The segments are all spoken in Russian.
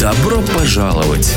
Добро пожаловать!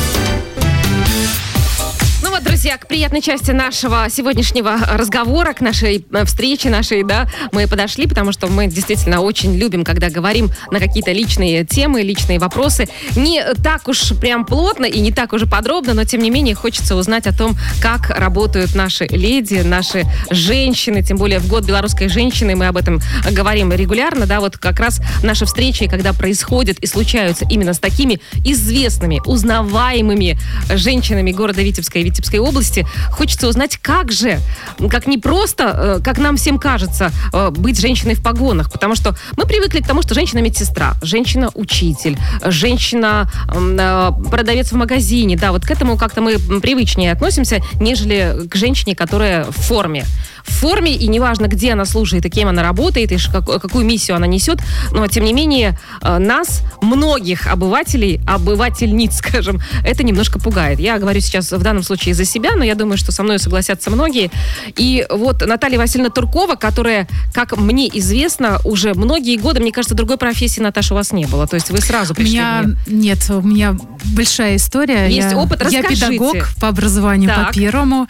Ну вот, друзья, к приятной части нашего сегодняшнего разговора, к нашей встрече, мы подошли, потому что мы действительно очень любим, когда говорим на какие-то личные темы, личные вопросы. Не так уж прям плотно и не так уже подробно, но тем не менее хочется узнать о том, как работают наши леди, наши женщины, тем более в год белорусской женщины, мы об этом говорим регулярно, да, вот как раз наши встречи, когда происходят и случаются именно с такими известными, узнаваемыми женщинами города Витебска и Витебской области, хочется узнать, как же, как не просто, как нам всем кажется, быть женщиной в погонах, потому что мы привыкли к тому, что женщина-медсестра, женщина-учитель, женщина-продавец в магазине, да, вот к этому как-то мы привычнее относимся, нежели к женщине, которая в форме. В форме, и неважно, где она служит, и кем она работает, и какую миссию она несет, но, тем не менее, нас, многих обывателей, обывательниц, скажем, это немножко пугает. Я говорю сейчас в данном случае за себя, но я думаю, что со мной согласятся многие. И вот Наталья Васильевна Туркова, которая, как мне известно, уже многие годы, мне кажется, другой профессии, Наташа, у вас не было. То есть вы сразу пришли Нет, у меня большая история. Есть опыт, расскажите. Я педагог по образованию, так. по первому.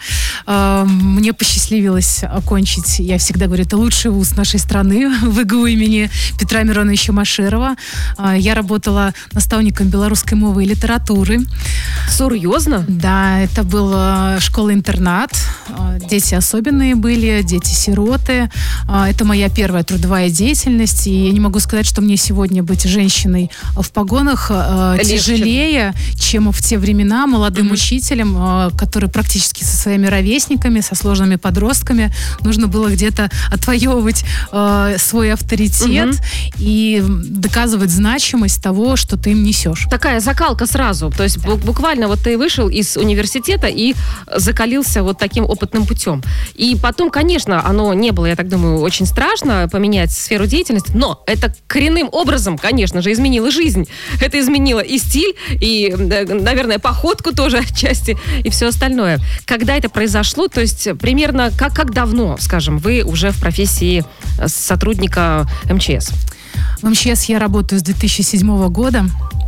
Мне посчастливилось окончить, я всегда говорю, это лучший вуз нашей страны, ВГУ имени Петра Мироновича Машерова. Я работала наставником белорусской мовы и литературы. Серьезно? Да, это была школа-интернат. Дети особенные были, дети-сироты. Это моя первая трудовая деятельность. И я не могу сказать, что мне сегодня быть женщиной в погонах тяжелее, чем в те времена молодым учителем, который практически со своими ровесниками, со сложными подростками, нужно было где-то отвоевывать свой авторитет и доказывать значимость того, что ты им несешь. Такая закалка сразу. То есть буквально вот ты вышел из университета и закалился вот таким опытным путем. И потом, конечно, оно не было, я так думаю, очень страшно поменять сферу деятельности, но это коренным образом, конечно же, изменило жизнь. Это изменило и стиль, и, наверное, походку тоже отчасти, и все остальное. Когда это произошло, то есть примерно как давно, скажем, вы уже в профессии сотрудника МЧС? В МЧС я работаю с 2007 года.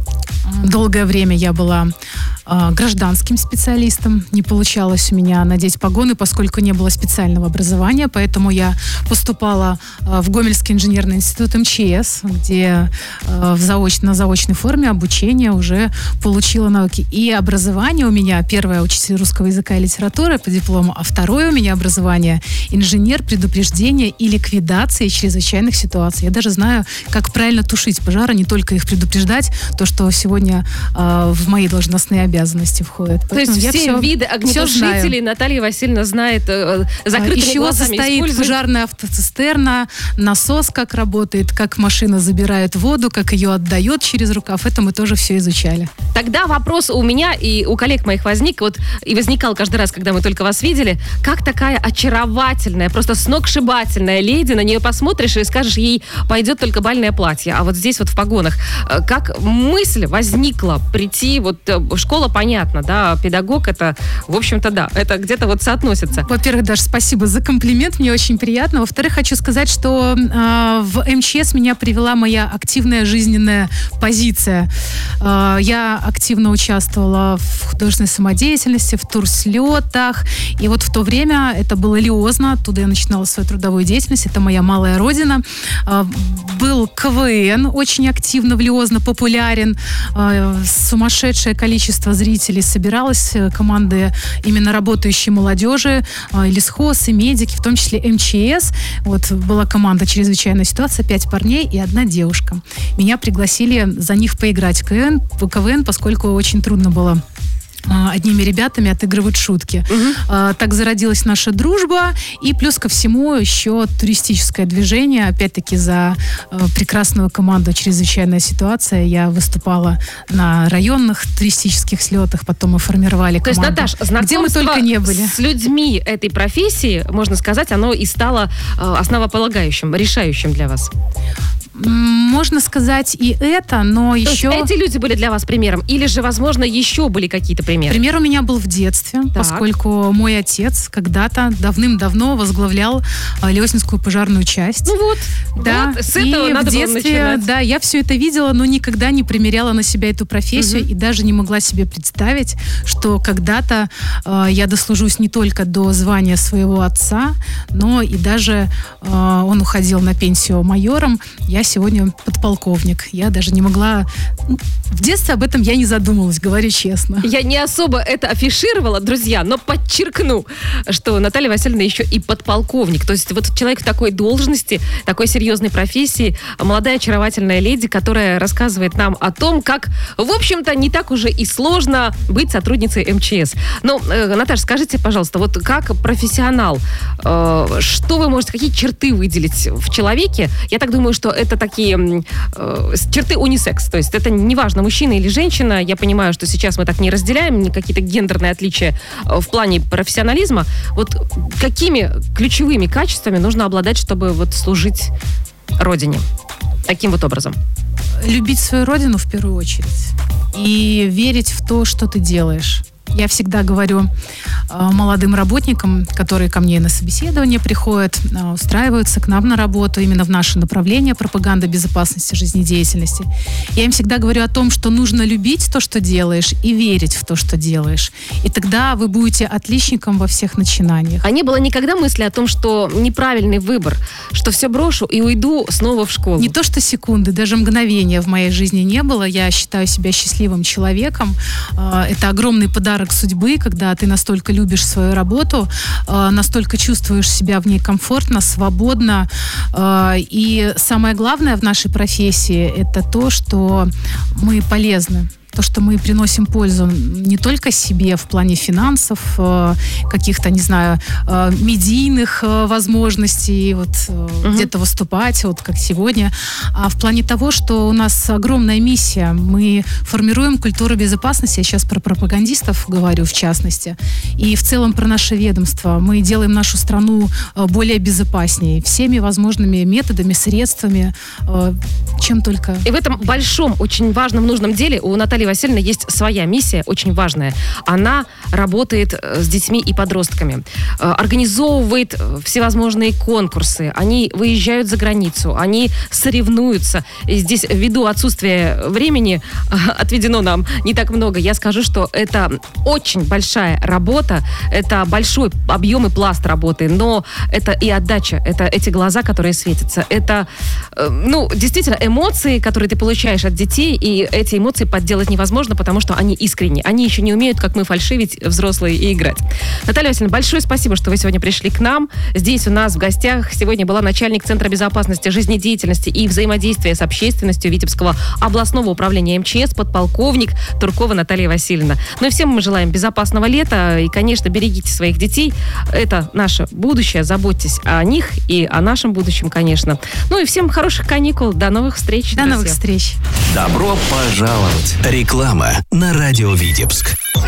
Долгое время я была гражданским специалистом. Не получалось у меня надеть погоны, поскольку не было специального образования, поэтому я поступала в Гомельский инженерный институт МЧС, где на заочной форме обучения уже получила науки. И образование у меня, первое, учитель русского языка и литературы по диплому, а второе у меня образование инженер предупреждения и ликвидации чрезвычайных ситуаций. Я даже знаю, как правильно тушить пожары, не только их предупреждать, то, что сегодня в мои должностные обязанности входит. То есть все виды огнетушителей Наталья Васильевна знает закрытыми из чего глазами. состоит пожарная автоцистерна, насос как работает, как машина забирает воду, как ее отдает через рукав. Это мы тоже все изучали. Тогда вопрос у меня и у коллег моих возникал каждый раз, когда мы только вас видели, как такая очаровательная, просто сногсшибательная леди, на нее посмотришь и скажешь, ей пойдет только бальное платье, а вот здесь вот в погонах. Как мысль возникла прийти, вот школа, понятно, да, педагог, это, в общем-то, да, это где-то вот соотносится. Во-первых, Даша, спасибо за комплимент, мне очень приятно. Во-вторых, хочу сказать, что в МЧС меня привела моя активная жизненная позиция. Я активно участвовала в художественной самодеятельности, в турслетах, и вот в то время это было Лиозно, оттуда я начинала свою трудовую деятельность, это моя малая родина. Был КВН, очень активно в Лиозно популярен, сумасшедшее количество зрителей собиралось, команды именно работающей молодежи, и лесхоз, и медики, в том числе МЧС. Вот была команда «Чрезвычайная ситуация», 5 парней и 1 девушка. Меня пригласили за них поиграть в КВН, поскольку очень трудно было одними ребятами отыгрывать шутки. Так зародилась наша дружба, и плюс ко всему еще туристическое движение, опять-таки за прекрасную команду «Чрезвычайная ситуация». Я выступала на районных туристических слетах, потом мы формировали команду. То есть, Наташ, где мы только не были. С людьми этой профессии, можно сказать, оно и стало основополагающим, решающим для вас. Можно сказать и это, но еще... То есть эти люди были для вас примером? Или же, возможно, еще были какие-то примеры? Пример у меня был в детстве, поскольку мой отец когда-то давным-давно возглавлял Леснинскую пожарную часть. Ну вот, да. Вот, с этого и надо в детстве, было начинать. Да, я все это видела, но никогда не примеряла на себя эту профессию и даже не могла себе представить, что когда-то я дослужусь не только до звания своего отца, но и даже он уходил на пенсию майором. Я сегодня подполковник. Я даже не могла... В детстве об этом я не задумывалась, говорю честно. Я не особо это афишировала, друзья, но подчеркну, что Наталья Васильевна еще и подполковник. То есть вот человек в такой должности, такой серьезной профессии, молодая очаровательная леди, которая рассказывает нам о том, как, в общем-то, не так уже и сложно быть сотрудницей МЧС. Но, Наташа, скажите, пожалуйста, вот как профессионал, что вы можете, какие черты выделить в человеке? Я так думаю, что это такие черты унисекс, то есть это неважно, мужчина или женщина. Я понимаю, что сейчас мы так не разделяем какие-то гендерные отличия в плане профессионализма. Вот какими ключевыми качествами нужно обладать, чтобы вот служить родине? Таким вот образом. Любить свою родину в первую очередь. И верить в то, что ты делаешь. Я всегда говорю молодым работникам, которые ко мне на собеседование приходят, устраиваются к нам на работу, именно в наше направление пропаганда безопасности жизнедеятельности. Я им всегда говорю о том, что нужно любить то, что делаешь, и верить в то, что делаешь. И тогда вы будете отличником во всех начинаниях. А не было никогда мысли о том, что неправильный выбор, что все брошу и уйду снова в школу? Не то, что секунды, даже мгновения в моей жизни не было. Я считаю себя счастливым человеком. Это огромный подарок судьбы, когда ты настолько любишь свою работу, настолько чувствуешь себя в ней комфортно, свободно. И самое главное в нашей профессии – это то, что мы полезны. То, что мы приносим пользу не только себе в плане финансов, каких-то, не знаю, медийных возможностей, вот где-то выступать, вот как сегодня, а в плане того, что у нас огромная миссия. Мы формируем культуру безопасности, я сейчас про пропагандистов говорю в частности, и в целом про наше ведомство. Мы делаем нашу страну более безопаснее всеми возможными методами, средствами, чем только... И в этом большом, очень важном, нужном деле у Натальи Васильевны есть своя миссия, очень важная. Она работает с детьми и подростками, организовывает всевозможные конкурсы, они выезжают за границу, они соревнуются. И здесь, ввиду отсутствия времени, отведено нам не так много, я скажу, что это очень большая работа, это большой объем и пласт работы, но это и отдача, это эти глаза, которые светятся, это, действительно, эмоции, которые ты получаешь от детей, и эти эмоции подделать невозможно, потому что они искренние. Они еще не умеют, как мы, фальшивить, взрослые, и играть. Наталья Васильевна, большое спасибо, что вы сегодня пришли к нам. Здесь у нас в гостях сегодня была начальник Центра безопасности жизнедеятельности и взаимодействия с общественностью Витебского областного управления МЧС, подполковник Туркова Наталья Васильевна. Ну и всем мы желаем безопасного лета, и, конечно, берегите своих детей. Это наше будущее, заботьтесь о них и о нашем будущем, конечно. Ну и всем хороших каникул, до новых встреч. До новых встреч. Добро пожаловать. Реклама на радио Витебск.